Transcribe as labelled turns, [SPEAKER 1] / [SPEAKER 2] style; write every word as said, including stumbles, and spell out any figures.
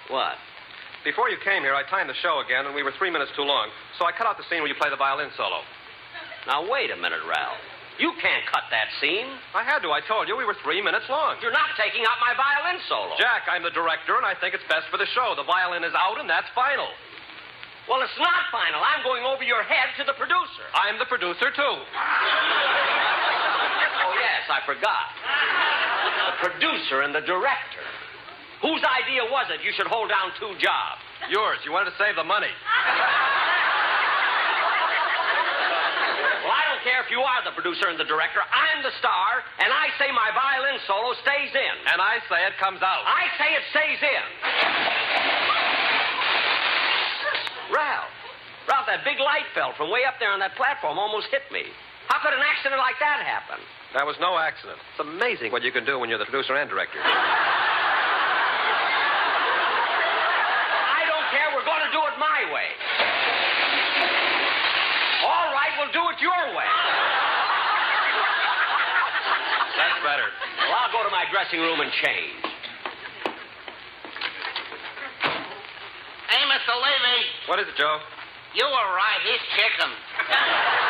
[SPEAKER 1] What?
[SPEAKER 2] Before you came here, I timed the show again, and we were three minutes too long. So I cut out the scene where you play the violin solo.
[SPEAKER 1] Now, wait a minute, Ralph. You can't cut that scene.
[SPEAKER 2] I had to. I told you we were three minutes long.
[SPEAKER 1] You're not taking out my violin solo.
[SPEAKER 2] Jack, I'm the director, and I think it's best for the show. The violin is out, and that's final.
[SPEAKER 1] Well, it's not final. I'm going over your head to the producer.
[SPEAKER 2] I'm the producer, too.
[SPEAKER 1] Oh, yes, I forgot. The producer and the director. Whose idea was it you should hold down two jobs?
[SPEAKER 2] Yours. You wanted to save the money.
[SPEAKER 1] Well, I don't care if you are the producer and the director. I'm the star, and I say my violin solo stays in.
[SPEAKER 2] And I say it comes out.
[SPEAKER 1] I say it stays in. Ralph. Ralph, that big light fell from way up there on that platform almost hit me. How could an accident like that happen?
[SPEAKER 2] That was no accident. It's amazing what you can do when you're the producer and director.
[SPEAKER 1] I don't care. We're going to do it my way. All right, we'll do it your way.
[SPEAKER 2] That's better.
[SPEAKER 1] Well, I'll go to my dressing room and change.
[SPEAKER 3] Hey, Mister Levy.
[SPEAKER 2] What is it, Joe?
[SPEAKER 3] You were right. He's chicken.